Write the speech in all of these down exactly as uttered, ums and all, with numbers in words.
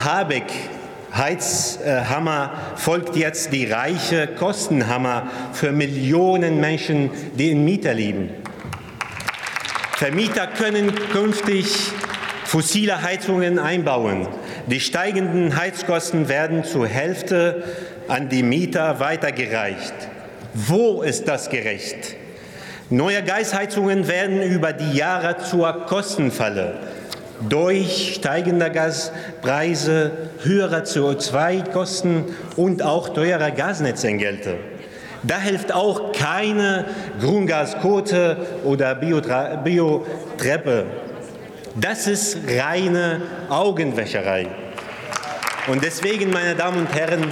Habeck-Heizhammer folgt jetzt die reiche Kostenhammer für Millionen Menschen, die in Mieter leben. Vermieter können künftig fossile Heizungen einbauen. Die steigenden Heizkosten werden zur Hälfte an die Mieter weitergereicht. Wo ist das gerecht? Neue Gasheizungen werden über die Jahre zur Kostenfalle. Durch steigende Gaspreise, höhere C O zwei Kosten und auch teure Gasnetzentgelte. Da hilft auch keine Grundgasquote oder Biotreppe. Das ist reine Augenwäscherei. Und deswegen, meine Damen und Herren,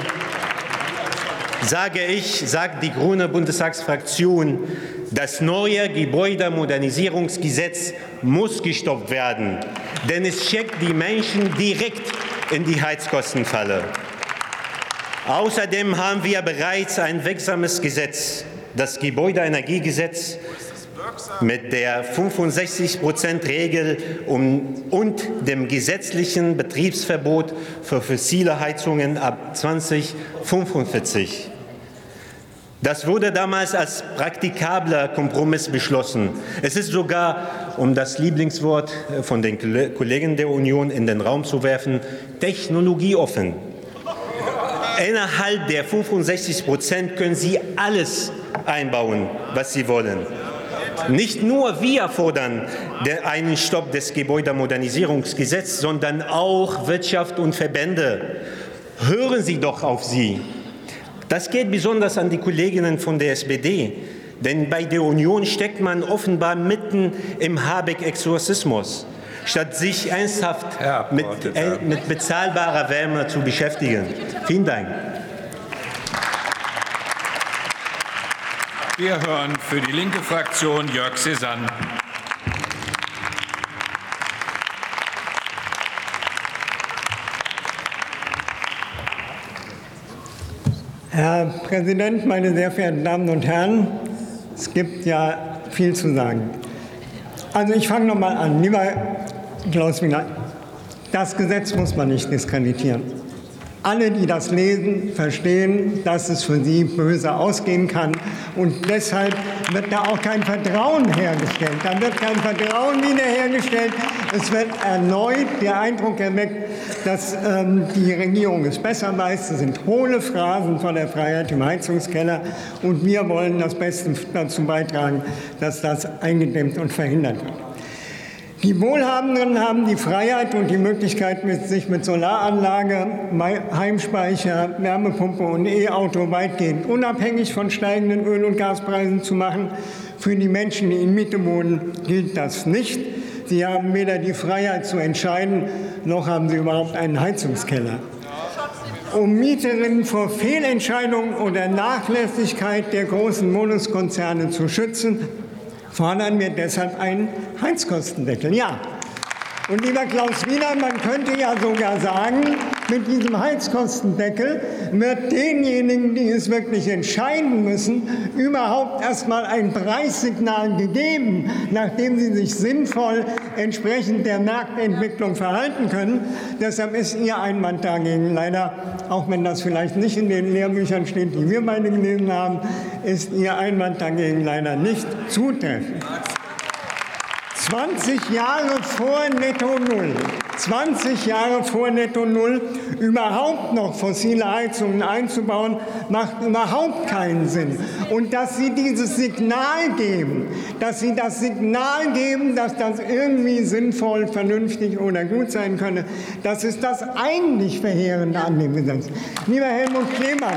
sage ich, sagt die Grüne Bundestagsfraktion, das neue Gebäudemodernisierungsgesetz muss gestoppt werden, denn es schickt die Menschen direkt in die Heizkostenfalle. Außerdem haben wir bereits ein wirksames Gesetz, das Gebäudeenergiegesetz mit der fünfundsechzig Prozent Regel und dem gesetzlichen Betriebsverbot für fossile Heizungen ab zweitausendfünfundvierzig. Das wurde damals als praktikabler Kompromiss beschlossen. Es ist sogar, um das Lieblingswort von den Kollegen der Union in den Raum zu werfen, technologieoffen. Innerhalb der fünfundsechzig Prozent können Sie alles einbauen, was Sie wollen. Nicht nur wir fordern einen Stopp des Gebäudemodernisierungsgesetzes, sondern auch Wirtschaft und Verbände. Hören Sie doch auf sie. Das geht besonders an die Kolleginnen von der S P D, denn bei der Union steckt man offenbar mitten im Habeck-Exorzismus, statt sich ernsthaft mit, äh, mit bezahlbarer Wärme zu beschäftigen. Vielen Dank. Wir hören für die linke Fraktion Jörg Cézanne. Herr Präsident, meine sehr verehrten Damen und Herren! Es gibt ja viel zu sagen. Also ich fange noch mal an. Lieber Klaus Wiener, das Gesetz muss man nicht diskreditieren. Alle, die das lesen, verstehen, dass es für sie böse ausgehen kann. Und deshalb wird da auch kein Vertrauen hergestellt. Da wird kein Vertrauen wiederhergestellt. Es wird erneut der Eindruck erweckt, dass ähm, die Regierung es besser weiß. Das sind hohle Phrasen von der Freiheit im Heizungskeller. Und wir wollen das Beste dazu beitragen, dass das eingedämmt und verhindert wird. Die Wohlhabenden haben die Freiheit und die Möglichkeit, sich mit Solaranlage, Heimspeicher, Wärmepumpe und E-Auto weitgehend unabhängig von steigenden Öl- und Gaspreisen zu machen. Für die Menschen, die in Miete wohnen, gilt das nicht. Sie haben weder die Freiheit zu entscheiden, noch haben sie überhaupt einen Heizungskeller. Um Mieterinnen vor Fehlentscheidungen oder Nachlässigkeit der großen Wohnungskonzerne zu schützen, fordern wir deshalb einen Heizkostendeckel. Ja. Und lieber Klaus Wiener, man könnte ja sogar sagen, mit diesem Heizkostendeckel wird denjenigen, die es wirklich entscheiden müssen, überhaupt erst mal ein Preissignal gegeben, nachdem sie sich sinnvoll entsprechend der Marktentwicklung verhalten können. Deshalb ist Ihr Einwand dagegen leider, auch wenn das vielleicht nicht in den Lehrbüchern steht, die wir beide gelesen haben, ist Ihr Einwand dagegen leider nicht zutreffend. zwanzig Jahre vor Netto Null, zwanzig Jahre vor Netto Null überhaupt noch fossile Heizungen einzubauen, macht überhaupt keinen Sinn. Und dass Sie dieses Signal geben, dass Sie das Signal geben, dass das irgendwie sinnvoll, vernünftig oder gut sein könne, das ist das eigentlich Verheerende an dem Gesetz. Lieber Helmut Kleemann,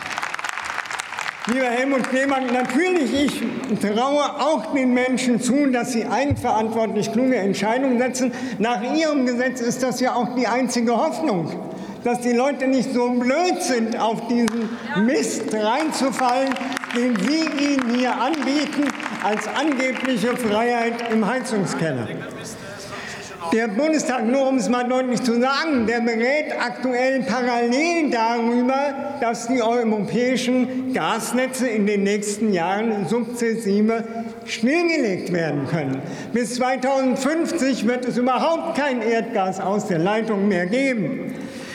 Lieber Helmut Kleemann, natürlich, ich traue auch den Menschen zu, dass sie eigenverantwortlich kluge Entscheidungen setzen. Nach Ihrem Gesetz ist das ja auch die einzige Hoffnung, dass die Leute nicht so blöd sind, auf diesen Mist reinzufallen, den Sie ihnen hier anbieten, als angebliche Freiheit im Heizungskeller. Der Bundestag, nur um es mal deutlich zu sagen, der berät aktuell parallel darüber, dass die europäischen Gasnetze in den nächsten Jahren sukzessive stillgelegt werden können. Bis zweitausendfünfzig wird es überhaupt kein Erdgas aus der Leitung mehr geben.